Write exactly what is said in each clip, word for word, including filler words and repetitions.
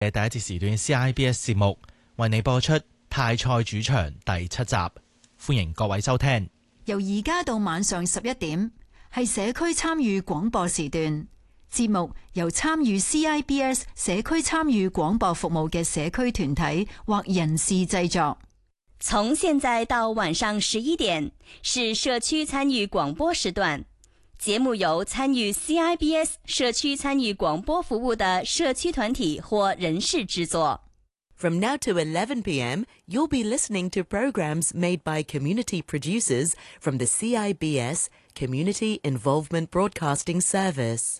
嘅第一節時段 C I B S 節目，為你播出泰賽主場第七集，歡迎各位收聽。 由而家到晚上十一點，係社區參與廣播時段。節目由參與 C I B S 社區參與廣播服務嘅社區團體或人士製作。 從現在到晚上十一點，是社區參與廣播時段。節目由參與 C I B S 社區參與廣播服務的社區團體或人士製作。 From now to eleven p m, you'll be listening to programs made by community producers from the C I B S Community Involvement Broadcasting Service.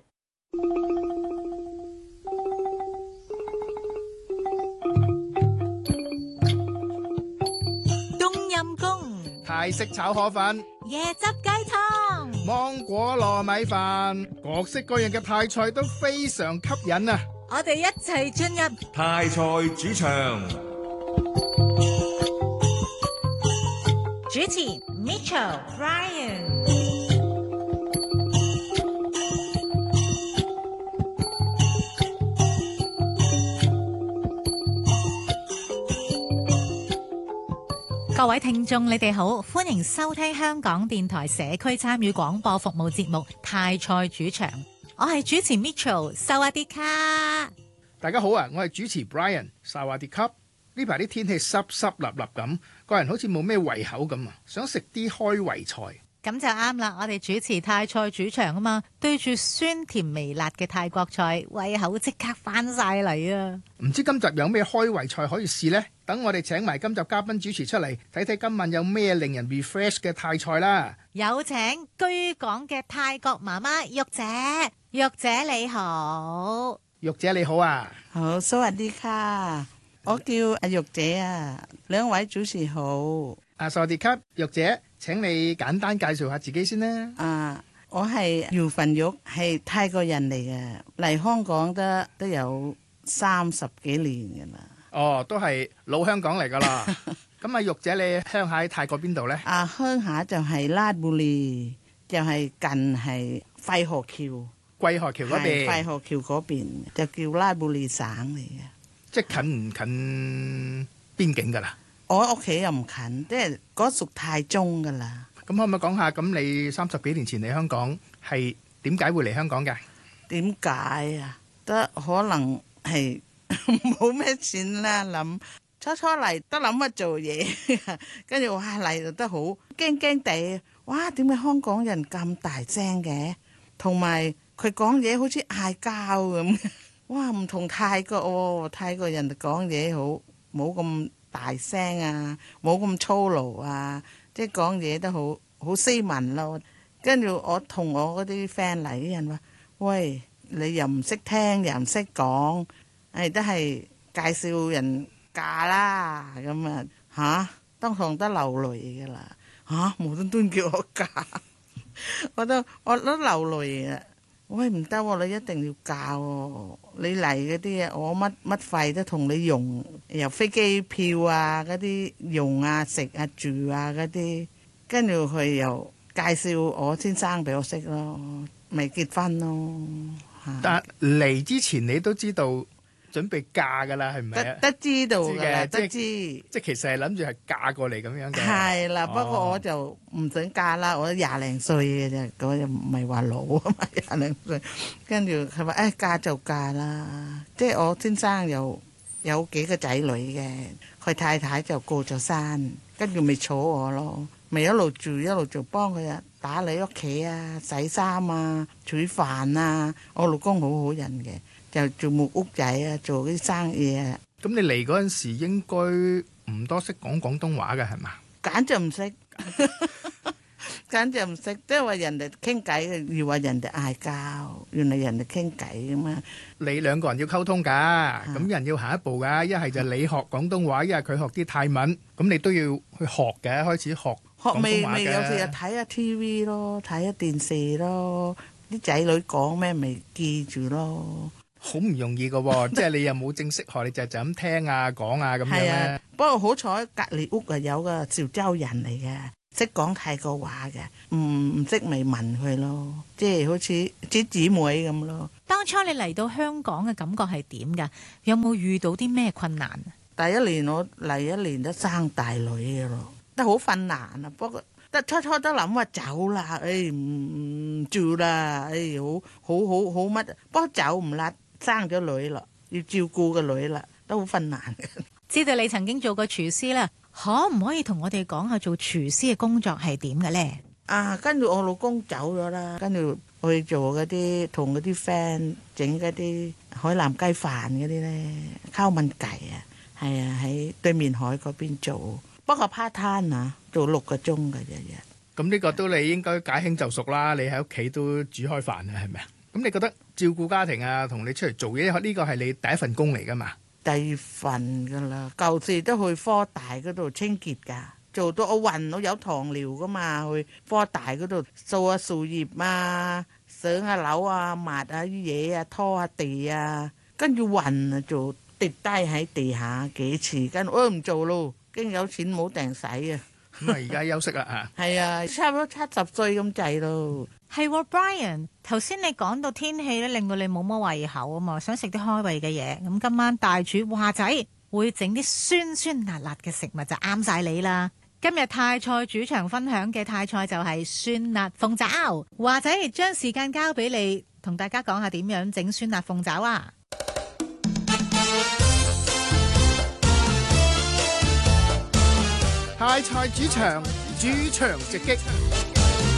冬陰功、 泰式炒河粉、 椰汁雞湯、 芒果糯米飯，各式各樣嘅泰菜都非常吸引啊！ 我哋一齊進入泰菜主場， 主持 Mitchell Brian。各位聽眾，你哋好，歡迎收聽香港電台社區參與廣播服務節目《泰菜主場》。我係主持 Mitchell， 薩瓦迪卡。 大家好啊，我係主持 Brian， 薩瓦迪卡。呢排啲天氣濕濕立立咁，個人好似冇咩胃口咁啊，想食啲開胃菜。 咁就啱啦，我哋主持泰菜主場啊嘛，對住酸甜微辣嘅泰國菜，胃口即刻翻晒嚟啊！ 唔知今集有咩開胃菜可以試呢？等我哋請埋今集嘉賓主持出嚟，睇睇今晚有咩令人 refresh 嘅泰菜啦。 有請居港嘅泰國媽媽玉姐，玉姐你好。 玉姐你好啊。 好，蘇華啲卡，我叫阿玉姐啊，兩位主持好。 阿薩迪卡，玉姐，請你簡單介紹下自己先啦。 啊，我係姚份玉，係泰國人嚟嘅，嚟香港得都有三十幾年噶啦。 哦，都係老香港嚟噶啦。咁啊，玉姐你鄉下喺泰國邊度呢？ 啊，鄉下就係拉布利，就係、是、近係費河橋。 貴河橋嗰邊。 費河橋嗰邊就叫拉布利省嚟嘅。 即係近唔近邊境噶啦？ 我屋企又唔近，即係嗰屬泰中噶啦。 咁可唔可以講下，咁你三十幾年前嚟香港係點解會嚟香港嘅？ 點解啊？得可能係冇咩錢啦，諗初初嚟都諗乜做嘢，跟住哇嚟就得好驚驚地，哇點解香港人咁大聲嘅？同埋佢講嘢好似嗌交咁，哇唔同泰國喎，泰國人講嘢好冇咁大聲啊，冇咁粗魯啊，即係講嘢都好好斯文咯。跟住我同我嗰啲 friend 嚟啲人話：喂，你又唔識聽，又唔識講，誒都係介紹人嫁啦咁啊嚇，當堂都流淚噶啦嚇，無端端叫我嫁，我都我都流淚啊！喂唔得喎，你一定要嫁喎！你嚟嗰啲啊，我乜乜費都同你用，由飛機票啊嗰啲用啊食啊住啊嗰啲，跟住佢又介紹我先生俾我識咯，咪結婚咯。 但嚟之前你都知道準備嫁噶啦，係咪啊？ 得知道嘅，得知。 即係其實係諗住係嫁過嚟咁樣嘅。 係啦，不過我就唔想嫁啦，我廿零歲嘅啫，嗰又唔係話老啊嘛，廿零歲。跟住佢話誒嫁就嫁啦，即係我先生又有幾個仔女嘅，佢太太就過咗山，跟住咪坐我咯，咪一路住一路做幫佢啊打理屋企啊、洗衫啊、煮飯啊。我老公好好人嘅。就做木屋仔啊，做啲生意啊。 咁你嚟嗰陣時應該唔多識講廣東話嘅係嘛？ 簡直唔識，簡直唔識，即係話人哋傾偈，要話人哋嗌交，原來人哋傾偈咁啊！ 你兩個人要溝通㗎，咁、啊、人要下一步㗎，一係就你學廣東話，一係佢學啲泰文，咁你都要去學嘅，開始學廣東話嘅。 學未未有時就睇下 T V 咯，睇下電視咯，啲仔女講咩咪記住咯。 好唔容易㗎喎，即係你又冇正式學，你就就咁聽啊講啊咁樣咧。 不過好彩隔離屋啊有個潮州人嚟嘅， 識講泰國話嘅，唔唔識咪問佢咯，即係好似啲姊妹咁咯。 當初你嚟到香港嘅感覺係點㗎？有冇遇到啲咩困難？ 第一年我嚟一年都生大女嘅咯，都好困難啊。不過得初初都諗話走啦，誒唔唔住啦，誒好好好好乜？不過走唔甩，生咗女啦，要照顧個女啦，都好困難嘅。知道你曾經做過廚師啦。可唔可以同我哋講下做廚師嘅工作係點嘅呢？啊，跟住我老公走咗啦，跟住去做嗰啲同嗰啲 friend 整嗰啲海南雞飯嗰啲呢，烤炆雞啊，係啊，喺對面海嗰邊做。不過 part time 啊，做六個鐘嘅日日。咁呢個都你應該解輕就熟啦，你喺屋企都煮開飯啊，係咪啊？咁你覺得照顧家庭啊，同你出嚟做嘢呢個係你第一份工嚟㗎嘛？第二份噶啦，舊時都去科大嗰度清潔噶，做到我暈，我有糖尿噶嘛，去科大嗰度掃下樹葉啊，上下樓啊，抹下啲嘢啊，拖下地啊，跟住暈啊，做跌低喺地下幾次，跟住我唔做咯，驚有錢冇定使啊。咁啊，而家休息啦嚇。係啊，差唔多七十歲咁滯咯。係喎 ，Brian，頭先你講到天氣咧，令到你冇乜胃口啊嘛，想食啲開胃嘅嘢。咁今晚大廚話仔會整啲酸酸辣辣嘅食物就啱晒你啦。今日泰菜主場分享嘅泰菜就係酸辣鳳爪。話仔將時間交俾你，同大家講下點樣整酸辣鳳爪啊！ 泰菜主場，主場直擊。